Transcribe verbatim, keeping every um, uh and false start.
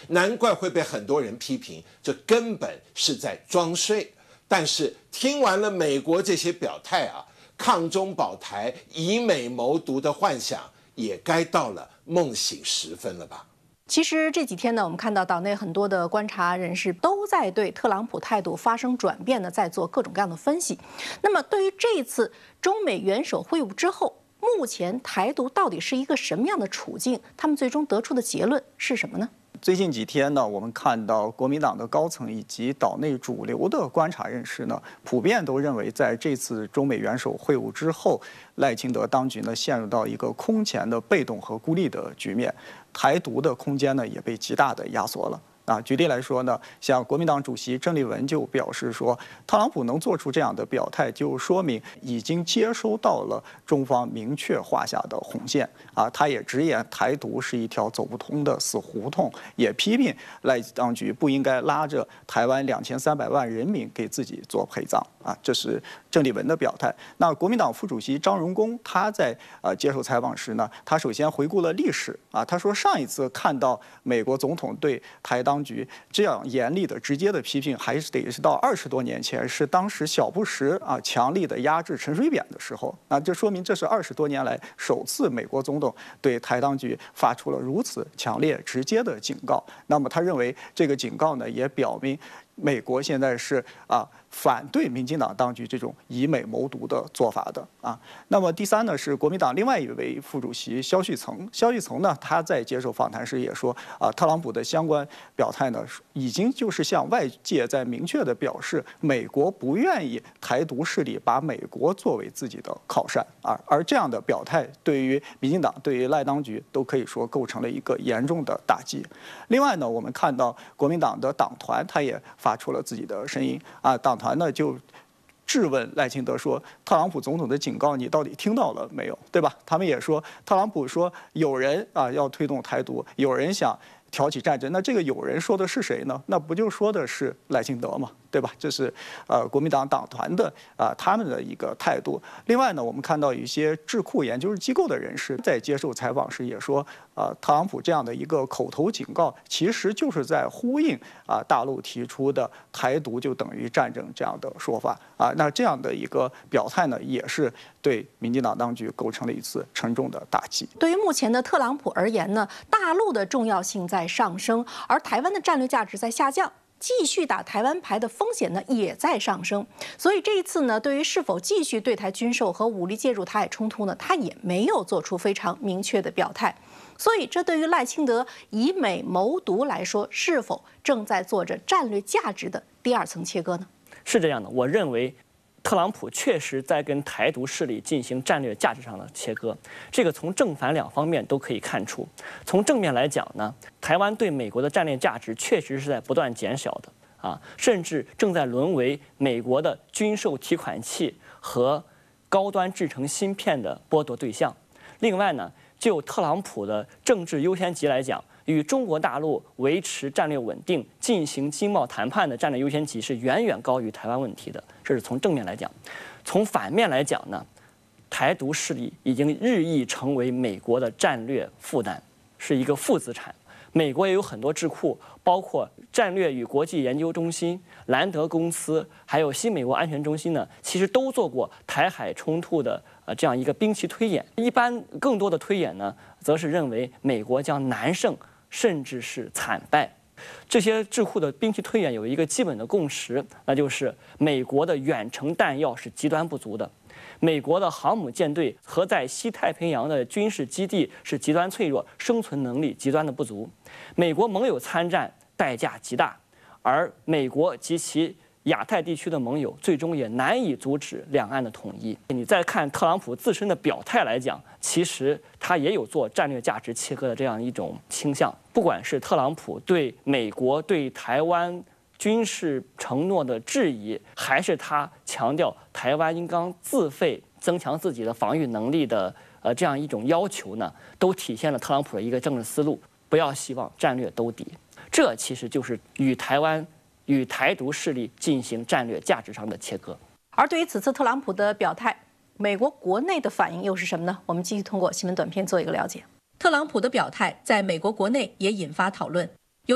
难怪会被很多人批评，这根本是在装睡。但是听完了美国这些表态啊，抗中保台、以美谋独的幻想也该到了梦醒时分了吧？ 其实这几天呢，我们看到岛内很多的观察人士都在对特朗普态度发生转变呢，在做各种各样的分析。那么，对于这一次中美元首会晤之后，目前台独到底是一个什么样的处境？他们最终得出的结论是什么呢？ 最近几天呢，我们看到国民党的高层以及岛内主流的观察人士呢，普遍都认为，在这次中美元首会晤之后，赖清德当局呢陷入到一个空前的被动和孤立的局面，台独的空间呢也被极大的压缩了。啊，举例来说呢，像国民党主席郑丽文就表示说，特朗普能做出这样的表态，就说明已经接收到了中方明确画下的红线啊。他也直言台独是一条走不通的死胡同，也批评赖当局不应该拉着台湾两千三百万人民给自己做陪葬啊。这是郑丽文的表态。那国民党副主席张荣恭他在呃接受采访时呢，他首先回顾了历史啊，他说上一次看到美国总统对台当当局这样严厉的、直接的批评，还是得是到二十多年前，是当时小布什啊强力的压制陈水扁的时候。那这说明这是二十多年来首次美国总统对台当局发出了如此强烈、直接的警告。那么他认为这个警告呢，也表明美国现在是啊反对民进党当局这种以美谋独的做法的啊。那么第三呢，是国民党另外一位副主席萧旭岑。萧旭岑呢，他在接受访谈时也说啊，特朗普的相关表态呢，已经就是向外界在明确的表示，美国不愿意台独势力把美国作为自己的靠山啊。而这样的表态，对于民进党、对于赖当局都可以说构成了一个严重的打击。另外呢，我们看到国民党的党团，他也发出了自己的声音啊，党团呢就质问赖清德说，特朗普总统的警告你到底听到了没有，对吧？他们也说，特朗普说有人啊要推动台独，有人想挑起战争，那这个有人说的是谁呢？那不就说的是赖清德吗？对吧？这是呃国民党党团的啊、呃、他们的一个态度。另外呢，我们看到一些智库研究机构的人士在接受采访时也说，啊、呃，特朗普这样的一个口头警告，其实就是在呼应啊、呃、大陆提出的台独就等于战争这样的说法啊、呃。那这样的一个表态呢，也是对民进党当局构成了一次沉重的打击。 对于目前的特朗普而言呢，大陆的重要性在上升，而台湾的战略价值在下降。继续打台湾牌的风险呢也在上升，所以这一次呢，对于是否继续对台军售和武力介入台海冲突呢，他也没有做出非常明确的表态。所以，这对于赖清德以美谋独来说，是否正在做着战略价值的第二层切割呢？ 是这样的，我认为特朗普确实在跟台独势力进行战略价值上的切割，这个从正反两方面都可以看出。从正面来讲呢，台湾对美国的战略价值确实是在不断减小的啊，甚至正在沦为美国的军售提款器和高端制成芯片的剥夺对象。另外呢，就特朗普的政治优先级来讲，与中国大陆维持战略稳定、进行经贸谈判的战略优先级是远远高于台湾问题的，这是从正面来讲。从反面来讲呢，台独势力已经日益成为美国的战略负担，是一个负资产。美国也有很多智库，包括战略与国际研究中心、兰德公司，还有新美国安全中心呢，其实都做过台海冲突的呃这样一个兵棋推演。一般更多的推演呢，则是认为美国将难胜，甚至是惨败。这些智库的兵棋推演有一个基本的共识，那就是美国的远程弹药是极端不足的，美国的航母舰队和在西太平洋的军事基地是极端脆弱，生存能力极端的不足，美国盟友参战代价极大，而美国及其亚太地区的盟友最终也难以阻止两岸的统一。你再看特朗普自身的表态来讲，其实他也有做战略价值切割的这样一种倾向。不管是特朗普对美国对台湾军事承诺的质疑，还是他强调台湾应当自费增强自己的防御能力的呃这样一种要求呢，都体现了特朗普的一个政治思路：不要希望战略兜底。这其实就是与台湾、与台独势力进行战略价值上的切割。 而对于此次特朗普的表态，美国国内的反应又是什么呢？我们继续通过新闻短片做一个了解。特朗普的表态在美国国内也引发讨论。